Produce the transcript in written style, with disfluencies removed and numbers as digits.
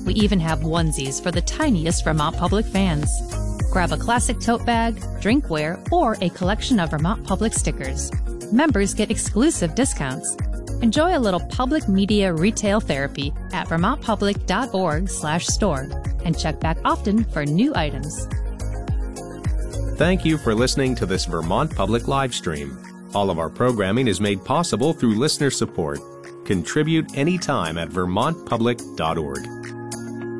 We even have onesies for the tiniest Vermont Public fans. Grab a classic tote bag, drinkware, or a collection of Vermont Public stickers. Members get exclusive discounts. Enjoy a little public media retail therapy at vermontpublic.org/store and check back often for new items. Thank you for listening to this Vermont Public live stream. All of our programming is made possible through listener support. Contribute anytime at vermontpublic.org.